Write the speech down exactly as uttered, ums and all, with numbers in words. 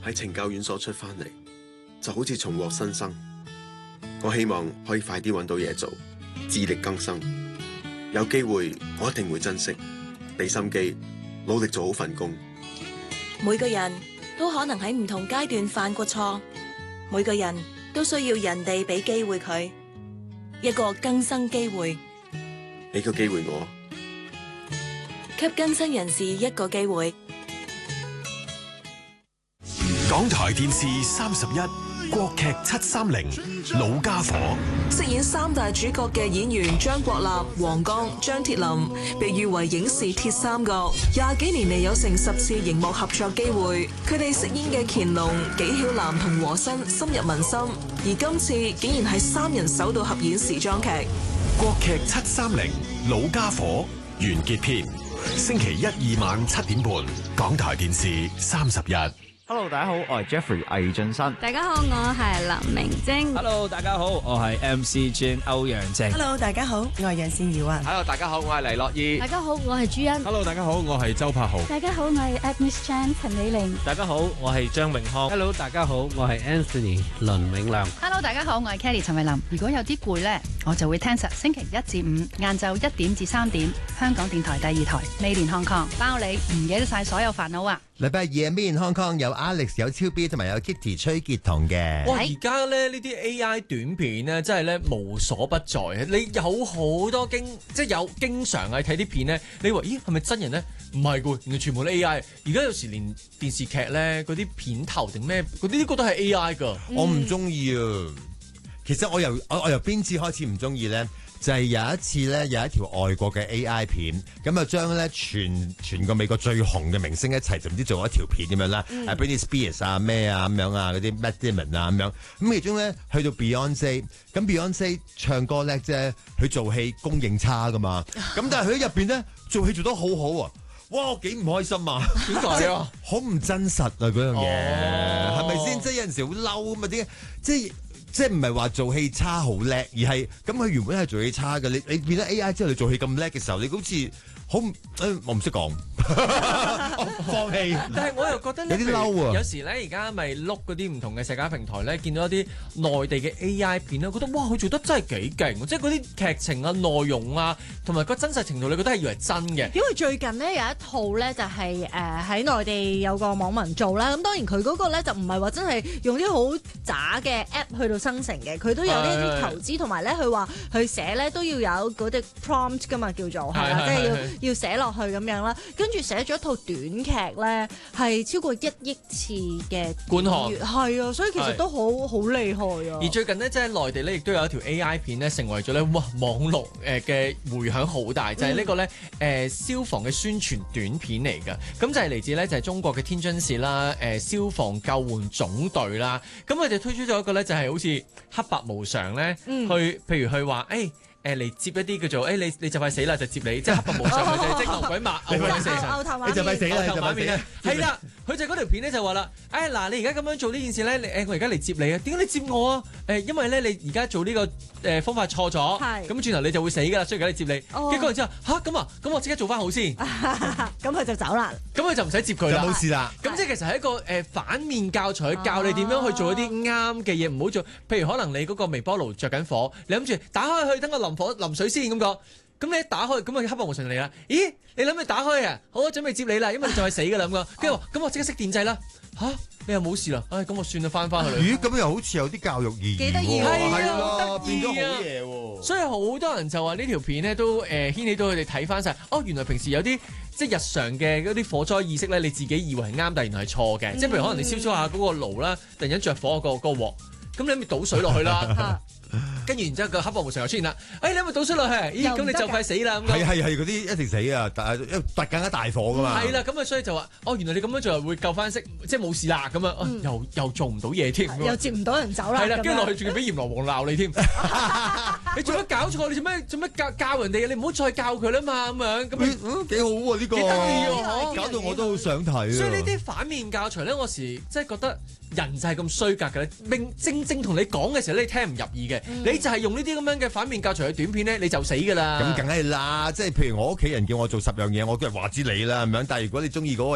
喺懲教院所出翻嚟，就好似重獲新生。我希望可以快啲揾到嘢做，自力更生。有機會我一定會珍惜，俾心機，努力做好份工。 每個人都可能喺唔同階段犯過錯，每個人都需要人哋俾機會佢，一個更生機會。 俾個機會我， 給更生人士一個機會。 港台電視三十一，國劇七三零，老家伙。 飾演三大主角嘅演員張國立、黃剛、張鐵林，被譽為影視鐵三角，廿幾年嚟有成十次熒幕合作機會。佢哋飾演嘅乾隆、紀曉嵐同和珅深入民心，而今次竟然係三人首度合演時裝劇。 國劇七三零，老家伙完結篇，星期一二晚七點半，港台電視三十一。 Hello， 大家好，我係 Jeffrey 魏俊生。 大家好，我係林明晶。 Hello， 大家好，我係 M C Jin 歐陽靖。 Hello， 大家好，我係楊善瑤啊。 Hello， 大家好，我係黎諾懿。 大家好，我係朱茵。 Hello， 大家好，我係周柏豪。 大家好，我係 Agnes Chan 陳美玲。 大家好，我係張永康。 Hello， 大家好，我係 Anthony 倫永亮。 Hello， 大家好，我係 Kelly 陳慧琳。如果有啲攰咧，我就會聽實星期一至五晏晝一點至三點，香港電台第二台美聯 Hong Kong，包你唔記得晒所有煩惱啊！ 禮拜二嘅美聯 Hong Kong 有 Alex 有超 B 同埋有 Kitty 崔潔彤嘅。 哇！而家咧呢啲 A I 短片咧，真係咧無所不在。你有好多經即係有經常係睇啲片咧，你話咦係咪真人咧？唔係㗎，原來全部都 A I。而家有時連電視劇咧嗰啲片頭定咩嗰啲都覺得係 A I 㗎。 嗯、我唔中意啊！其實我由我我由邊次開始唔中意咧？就係有一次咧，有一條外國嘅 A I 片，咁啊將咧全全個美國最紅嘅明星一齊，就唔知做一條片咁樣啦，啊 Britney Spears 啊咩啊咁樣啊，嗰啲 Matt Damon 啊咁樣，咁其中咧去到 Beyonce， 咁 Beyonce 唱歌叻啫，佢做戲公認差噶嘛，咁但係佢喺入邊咧做戲做得好好啊！哇！我幾唔開心啊！ 點解啊？ 好唔真實啊！嗰樣嘢係咪先？即係有陣時好嬲啊嘛！點解即係？即係唔係話做戲差好叻，而係咁佢原本係做戲差嘅。你你變咗 A I 之後，你做戲咁叻嘅時候，你好似好誒，我唔識講，放棄。 但係我又覺得有啲嬲啊！ 有時咧，而家咪碌嗰啲唔同嘅社交平台咧，見到一啲內地嘅 A I 片咧，覺得哇，佢做得真係幾勁，即係嗰啲劇情啊、內容啊，同埋個真實程度，你覺得係以為真嘅。 因為最近呢，有一套咧就係誒喺內地有個網民做啦，咁當然佢嗰個咧就唔係話真係用啲好渣嘅 app 去到生成嘅，佢都有呢啲投資，同埋咧佢話佢寫咧都要有嗰啲 prompt 㗎嘛，叫做係啦，即係要要寫落去咁樣啦，跟住寫咗一套短劇咧，係超過一億次嘅觀看， 係啊，所以其實都好好厲害啊！ 而最近呢，即係內地咧，亦都有一條 A I 片咧，成為咗咧哇網絡誒嘅迴響好大，就係、是、呢個咧誒、呃、消防嘅宣傳短片嚟㗎。咁就係嚟自咧就係中國嘅天津市啦，誒、呃、消防救援總隊啦。咁佢哋推出咗一個咧，就係好似黑白無常咧，嗯、去譬如去話誒。哎誒嚟接一啲叫做誒你你就快死啦就接你，即係黑白無常佢哋即係牛鬼馬牛鬼蛇神， 你就快死啦牛頭馬面啊！係啦，佢就嗰條片咧就話啦，誒嗱你而家咁樣做呢件事咧，誒我而家嚟接你啊！點解你接我啊？誒因為咧你而家做呢個誒方法錯咗，咁轉頭你就會死㗎啦，所以而家你接你。跟住講完之後嚇咁啊，咁我即刻做翻好先。 咁佢就走啦。 咁佢就唔使接佢啦， 就冇事啦。 咁即係其實係一個誒反面教材，教你點樣去做一啲啱嘅嘢，唔好做。譬如可能你嗰個微波爐着緊火，你諗住打開去等我淋火淋水先。咁講，咁你一打開，咁啊黑白無常嚟啦。咦，你諗住打開啊？好，準備接你啦，因為你就係死噶啦咁講。跟住話，咁我即刻熄電掣啦。吓，你又冇事啦。唉，咁我算啦，翻翻去啦。 咦，咁又好似有啲教育意義。 幾得意喎， 係啊， 變咗好嘢喎。 所以好多人就話呢條片咧都誒牽起到佢哋睇翻晒。哦，原來平時有啲即係日常嘅嗰啲火災意識咧，你自己以為係啱，但係原來係錯嘅。即係譬如可能你燒咗下嗰個爐啦，突然間着火個個鑊，咁你咪倒水落去啦。跟住然之後個黑白無常又出現啦，誒你有冇倒水落去？咦咁你就快死啦咁。 係係係嗰啲一定死啊！但係突更加大火噶嘛。 係啦，咁啊所以就話，哦原來你咁樣做會救翻熄，即係冇事啦咁啊，又又做唔到嘢添， 又接唔到人走啦。 係啦，跟住落去仲要俾閻羅王鬧你添。你做乜搞錯？你做咩做乜教教人哋？你唔好再教佢啦嘛咁樣。咁嗯幾好喎呢個。幾得意喎！搞到我都好想睇。 所以呢啲反面教材咧，我時即係覺得人就係咁衰格嘅咧，明正正同你講嘅時候咧，你聽唔入耳嘅，你就係用呢啲咁樣嘅反面教材嘅短片咧，你就死㗎啦。 咁梗係啦，即係譬如我屋企人叫我做十樣嘢，我都係話知你啦咁樣。但係如果你中意嗰個